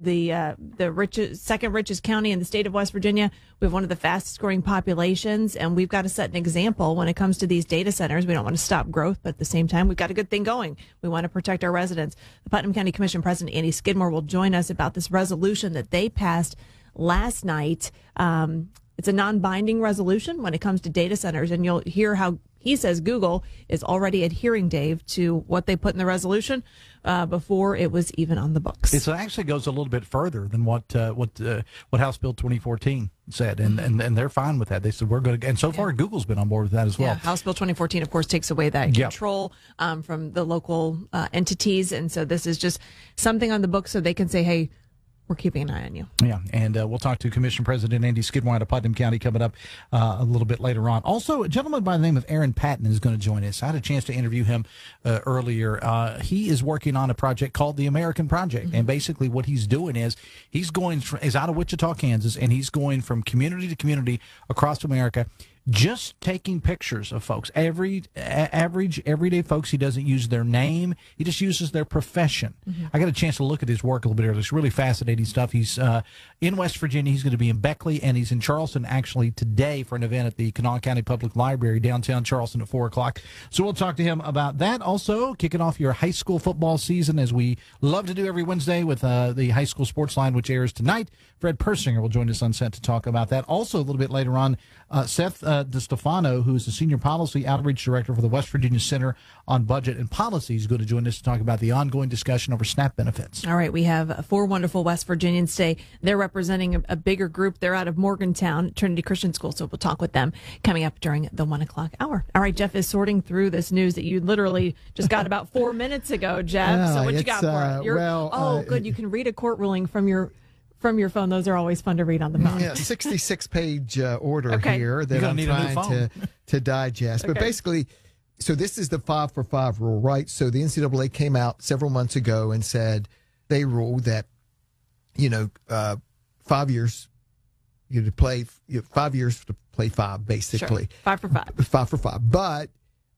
the richest, second richest county in the state of West Virginia. We have one of the fastest growing populations, and we've got to set an example when it comes to these data centers. We don't want to stop growth, but at the same time, we've got a good thing going. We want to protect our residents. The Putnam County Commission President Andy Skidmore will join us about this resolution that they passed last night. It's a non-binding resolution when it comes to data centers, and you'll hear how he says Google is already adhering, Dave, to what they put in the resolution before it was even on the books. It actually goes a little bit further than what House Bill 2014 said, and they're fine with that. They said we're going to, and so far Google's been on board with that as well. Yeah, House Bill 2014, of course, takes away that control from the local entities, and so this is just something on the books so they can say, hey, we're keeping an eye on you. Yeah, and we'll talk to Commission President Andy Skidmore out of Putnam County coming up a little bit later on. Also, a gentleman by the name of Aaron Patton is going to join us. I had a chance to interview him earlier. He is working on a project called the American Project, and basically what he's doing is he's out of Wichita, Kansas, and he's going from community to community across America, just taking pictures of folks. Average, everyday folks. He doesn't use their name. He just uses their profession. I got a chance to look at his work a little bit earlier. It's really fascinating stuff. He's in West Virginia. He's going to be in Beckley, and he's in Charleston actually today for an event at the Kanawha County Public Library, downtown Charleston at 4 o'clock. So we'll talk to him about that. Also, kicking off your high school football season, as we love to do every Wednesday with the High School Sports Line, which airs tonight. Fred Persinger will join us on set to talk about that. Also, a little bit later on, Seth DeStefano, who is the Senior Policy Outreach Director for the West Virginia Center on Budget and Policy, is going to join us to talk about the ongoing discussion over SNAP benefits. All right, we have 4 wonderful West Virginians today. They're representing a bigger group. They're out of Morgantown, Trinity Christian School, so we'll talk with them coming up during the 1 o'clock hour. All right, Jeff is sorting through this news that you literally just got about 4 minutes ago, Jeff. So what you got for it? Good. You can read a court ruling from your phone. Those are always fun to read on the phone. Yeah, 66-page order here that I'm trying to digest. Okay. But basically, so this is the 5 for 5 rule, right? So the NCAA came out several months ago and said they ruled that, 5 years, to play 5 years to play 5, basically. Sure. 5 for 5. 5 for 5. But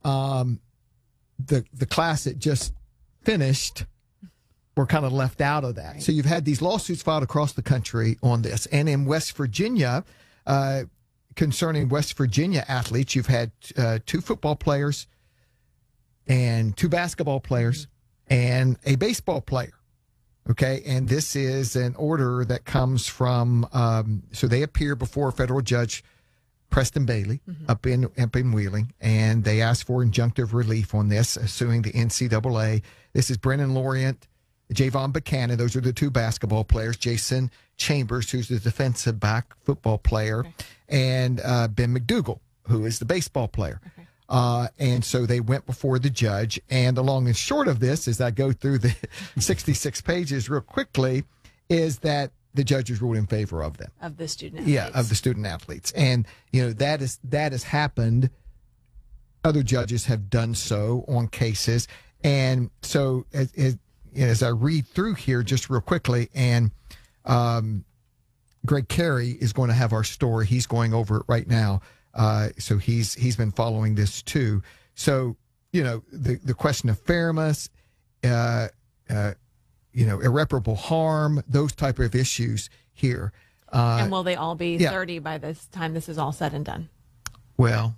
the class that just finished were kind of left out of that. Right. So you've had these lawsuits filed across the country on this. And in West Virginia, concerning West Virginia athletes, you've had 2 football players and 2 basketball players and a baseball player. Okay, and this is an order that comes from, so they appear before a federal judge, Preston Bailey, up in Wheeling, and they asked for injunctive relief on this, suing the NCAA. This is Brennan Laurent, Javon Buchanan, those are the 2 basketball players, Jason Chambers, who's the defensive back football player, and Ben McDougal, who is the baseball player. Okay. And so they went before the judge, and the long and short of this, as I go through the 66 pages real quickly, is that the judges ruled in favor of them. Of the student athletes. Yeah, of the student athletes. And, that has happened. Other judges have done so on cases. And so as I read through here just real quickly, and Greg Carey is going to have our story. He's going over it right now. So he's been following this too. So, the question of fairness, irreparable harm, those type of issues here. And will they all be 30 by this time this is all said and done? Well,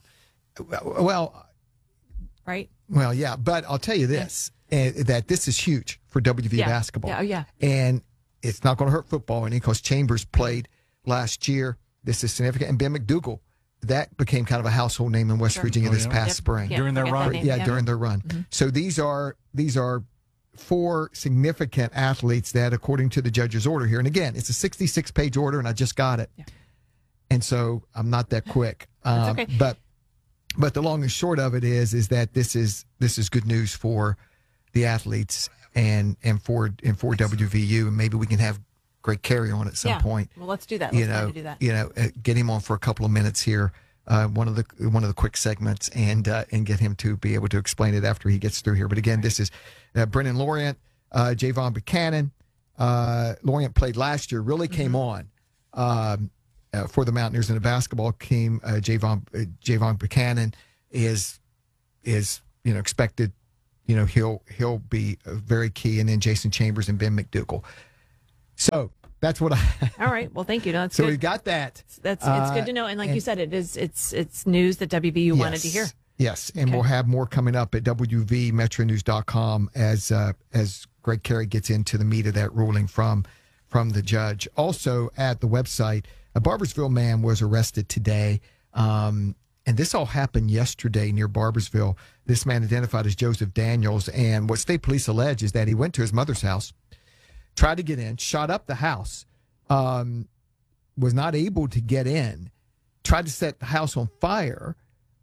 right? Well, yeah, but I'll tell you this, that this is huge for WV basketball. Yeah, oh, yeah. And it's not going to hurt football any because Chambers played last year. This is significant. And Ben McDougal, that became kind of a household name in West Virginia this past spring. During their run. During their run. Mm-hmm. So these are 4 significant athletes that, according to the judge's order here, and again, it's a 66-page order, and I just got it. Yeah. And so I'm not that quick. That's okay. But the long and short of it is that this is good news for the athletes and for WVU, and maybe we can have Greg Carey on at some point. Well, let's do that. Let's do that. Get him on for a couple of minutes here, one of the quick segments, and get him to be able to explain it after he gets through here. But again, this is Brennan Laurent, Javon Buchanan. Laurent played last year, really came on for the Mountaineers in the basketball team. Javon Buchanan is expected. He'll be very key, and then Jason Chambers and Ben McDougal. So that's what All right. Well, thank you. No, that's so good. we've got that. It's good to know. And like you said, it's news that WVU wanted to hear. Yes, and we'll have more coming up at WVMetroNews.com as Greg Carey gets into the meat of that ruling from the judge. Also at the website, a Barboursville man was arrested today, and this all happened yesterday near Barboursville. This man identified as Joseph Daniels, and what state police allege is that he went to his mother's house, tried to get in, shot up the house, was not able to get in, tried to set the house on fire,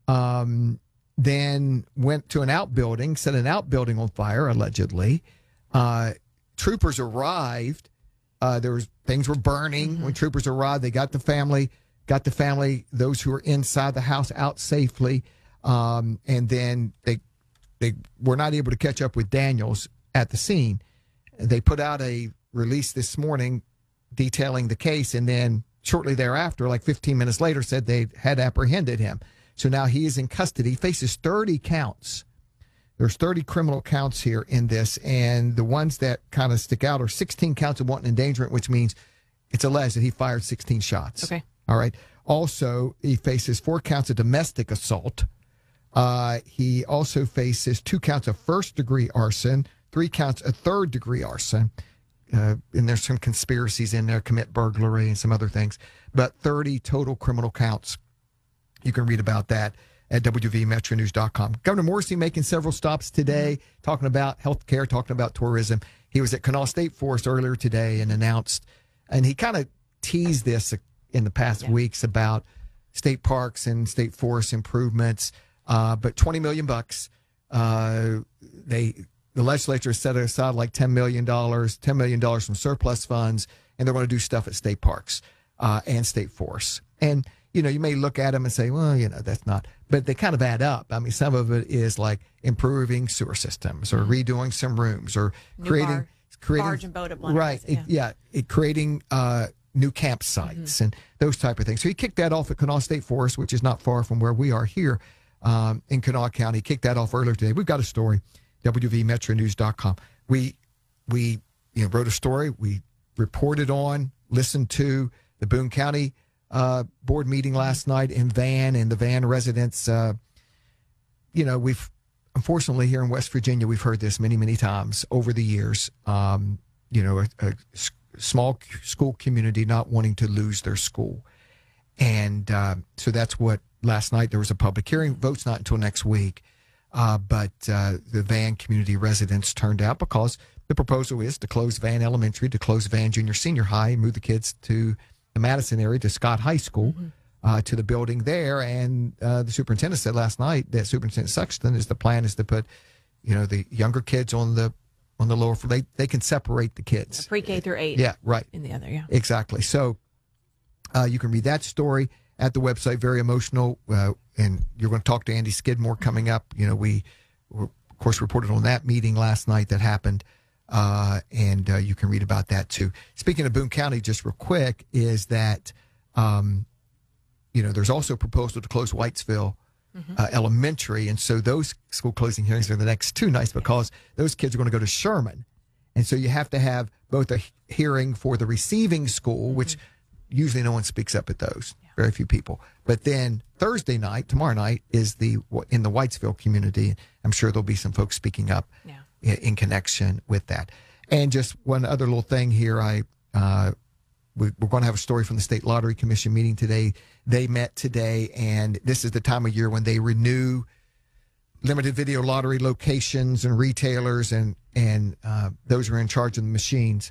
then went to an outbuilding, set an outbuilding on fire, allegedly. Troopers arrived. Things were burning when troopers arrived. They got the family, those who were inside the house out safely. And then they were not able to catch up with Daniels at the scene. They put out a release this morning detailing the case, and then shortly thereafter, like 15 minutes later, said they had apprehended him. So now he is in custody. He faces 30 counts. There's 30 criminal counts here in this, and the ones that kind of stick out are 16 counts of wanton endangerment, which means it's alleged that he fired 16 shots. Okay. All right. Also, he faces 4 counts of domestic assault. He also faces 2 counts of first-degree arson, 3 counts of third-degree arson, and there's some conspiracies in there, commit burglary and some other things, but 30 total criminal counts. You can read about that at WVMetroNews.com. Governor Morrissey making several stops today, talking about health care, talking about tourism. He was at Kanawha State Forest earlier today and announced, and he kind of teased this in the past weeks about state parks and state forest improvements, but $20 million. The legislature set aside like $10 million from surplus funds, and they're going to do stuff at state parks and state forests. And you may look at them and say, well, that's not, but they kind of add up. I mean, some of it is like improving sewer systems or redoing some rooms or creating barge and boat at one right. place, Creating new campsites and those type of things. So he kicked that off at Kanawha State Forest, which is not far from where we are here in Kanawha County. He kicked that off earlier today. We've got a story, WVMetroNews.com. We wrote a story. We reported on, listened to the Boone County board meeting last night in Van, and the Van residents, we've unfortunately here in West Virginia, we've heard this many, many times over the years. A small school community not wanting to lose their school. And so that's what last night there was a public hearing. Vote's not until next week. But the Van community residents turned out because the proposal is to close Van Elementary, to close Van Junior Senior High, move the kids to the Madison area, to Scott High School, to the building there. And the superintendent said last night that Superintendent Sexton the plan is to put, the younger kids on the lower floor. They can separate the kids. Pre-K through 8. Yeah, right. In the other, Exactly. So you can read that story at the website. Very emotional. And you're going to talk to Andy Skidmore coming up. We, of course, reported on that meeting last night that happened. And you can read about that too. Speaking of Boone County, just real quick, is that, there's also a proposal to close Whitesville Elementary. And so those school closing hearings are the next 2 nights because those kids are going to go to Sherman. And so you have to have both a hearing for the receiving school, which usually no one speaks up at those, very few people. But then Thursday night, tomorrow night, is in the Whitesville community. I'm sure there'll be some folks speaking up in connection with that. And just one other little thing here, we're going to have a story from the State Lottery Commission meeting today. They met today, and this is the time of year when they renew limited video lottery locations and retailers and those who are in charge of the machines.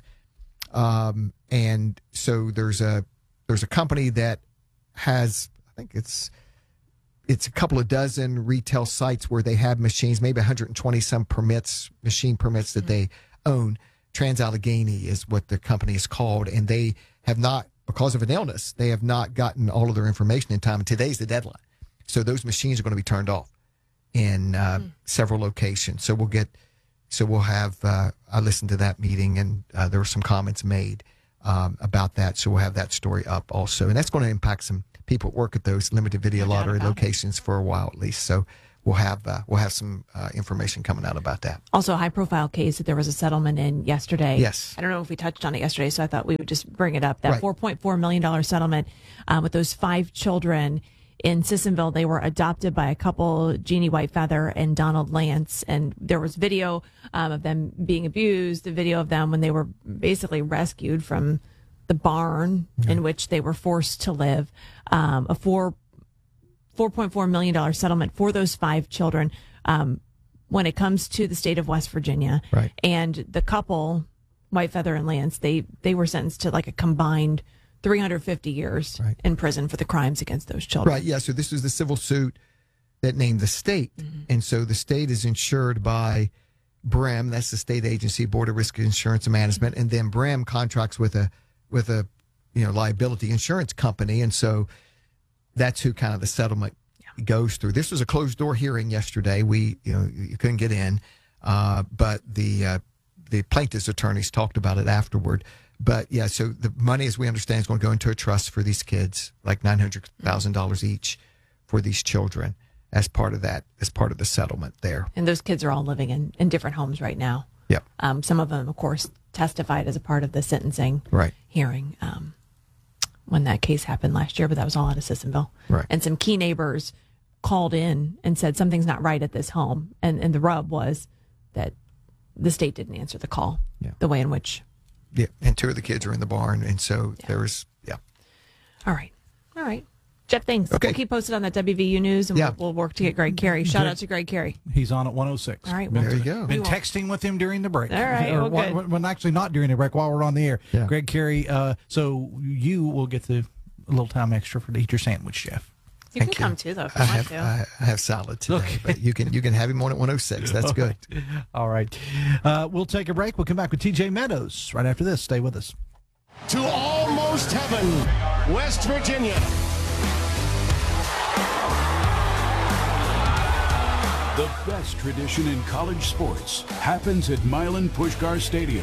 And so there's a company that has, I think it's a couple of dozen retail sites where they have machines, maybe 120 some machine permits that they own. Trans-Allegheny is what the company is called, and they have not, because of an illness, they have not gotten all of their information in time. And today's the deadline. So those machines are going to be turned off in several locations. So we'll have, I listened to that meeting, and there were some comments made about that. So we'll have that story up also. And that's going to impact some people who work at those limited video lottery locations for a while at least. So we'll have some information coming out about that. Also, a high-profile case that there was a settlement in yesterday. Yes. I don't know if we touched on it yesterday, so I thought we would just bring it up. That Right. $4.4 million settlement with those 5 children in Sissonville. They were adopted by a couple, Jeannie Whitefeather and Donald Lance, and there was video of them being abused, the video of them when they were basically rescued from the barn in which they were forced to live. A $4.4 million settlement for those 5 children when it comes to the state of West Virginia. Right. And the couple, Whitefeather and Lance, they were sentenced to like a combined 350 years Right. in prison for the crimes against those children. Right, yeah. So this was the civil suit that named the state. And so the state is insured by BREM, that's the state agency, Board of Risk Insurance and Management. And then BREM contracts with a liability insurance company. And so that's who kind of the settlement goes through. This was a closed door hearing yesterday. You couldn't get in, but the plaintiff's attorneys talked about it afterward. But yeah, so the money, as we understand, is going to go into a trust for these kids, like $900,000 each for these children as part of that, as part of the settlement there. And those kids are all living in different homes right now. Yep. Some of them, of course, testified as a part of the sentencing Right. hearing when that case happened last year, but that was all out of Sissonville. Right. And some key neighbors called in and said something's not right at this home. And the rub was that the state didn't answer the call the way in which. Yeah. And 2 of the kids are in the barn. And so there was, All right. Jeff, thanks. Okay. We'll keep posted on that WVU News, and Yeah. we'll work to get Greg Carey. Shout out to Greg Carey. He's on at 106. All right. There you go. Been texting with him during the break. All right, Or well, good. when actually not during the break, while we're on the air. Yeah. Greg Carey, so you will get a little time extra to eat your sandwich, Jeff. You can come too, though, if you I want have to. I have salad today, Okay. but you can have him on at 106. That's good. All right. We'll take a break. We'll come back with TJ Meadows right after this. Stay with us. To almost heaven, West Virginia. The best tradition in college sports happens at Milan Puskar Stadium.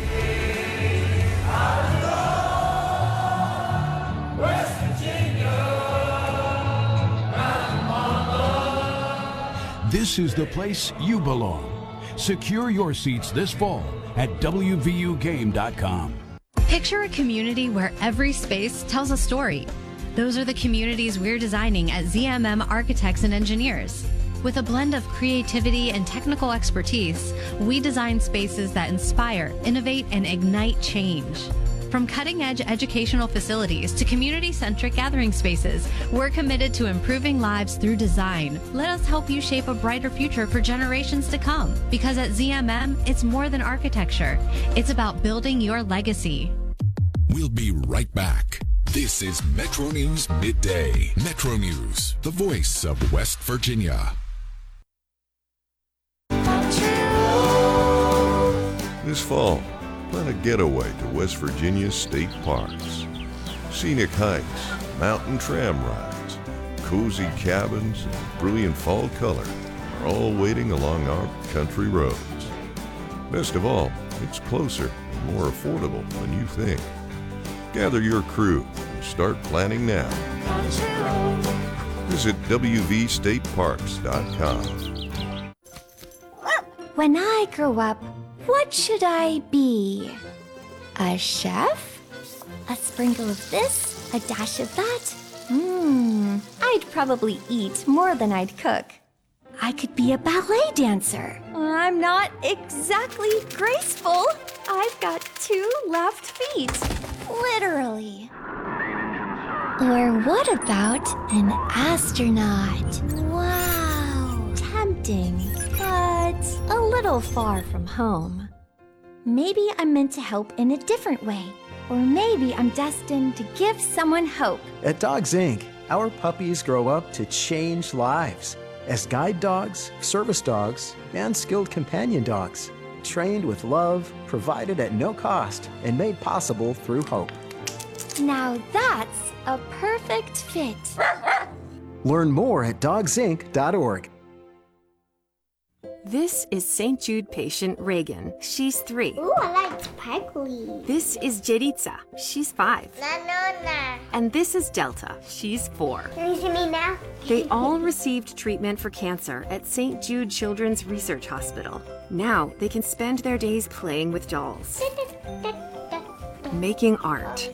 This is the place you belong. Secure your seats this fall at WVUGame.com. Picture a community where every space tells a story. Those are the communities we're designing at ZMM Architects and Engineers. With a blend of creativity and technical expertise, we design spaces that inspire, innovate, and ignite change. From cutting-edge educational facilities to community-centric gathering spaces, we're committed to improving lives through design. Let us help you shape a brighter future for generations to come. Because at ZMM, it's more than architecture. It's about building your legacy. We'll be right back. This is Metro News Midday. Metro News, the voice of West Virginia. This fall, plan a getaway to West Virginia's state parks. Scenic hikes, mountain tram rides, cozy cabins, and brilliant fall color are all waiting along our country roads. Best of all, it's closer and more affordable than you think. Gather your crew and start planning now. Visit WVStateParks.com. When I grow up, what should I be? A chef? A sprinkle of this, a dash of that? I'd probably eat more than I'd cook. I could be a ballet dancer. I'm not exactly graceful. I've got 2 left feet. Literally. Or what about an astronaut? Wow. Tempting, but a little far from home. Maybe I'm meant to help in a different way. Or maybe I'm destined to give someone hope. At Dogs Inc., our puppies grow up to change lives as guide dogs, service dogs, and skilled companion dogs, trained with love, provided at no cost, and made possible through hope. Now that's a perfect fit. Learn more at dogsinc.org. This is St. Jude patient Reagan. She's 3. Ooh, I like sparkly. This is Jeritza. She's 5. Nanona. And this is Delta. She's 4. Can you see me now? They all received treatment for cancer at St. Jude Children's Research Hospital. Now they can spend their days playing with dolls, making art,